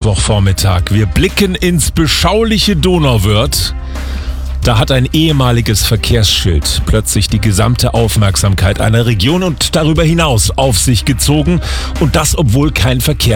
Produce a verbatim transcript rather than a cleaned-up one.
Mittwochvormittag. Wir blicken ins beschauliche Donauwörth. Da hat ein ehemaliges Verkehrsschild plötzlich die gesamte Aufmerksamkeit einer Region und darüber hinaus auf sich gezogen. Und das, obwohl kein Verkehr